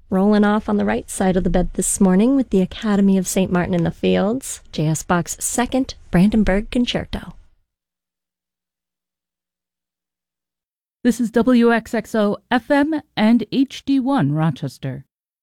Rolling off on the right side of the bed this morning with the Academy of St. Martin in the Fields, J.S. Bach's Second Brandenburg Concerto. This is WXXO FM and HD1 Rochester.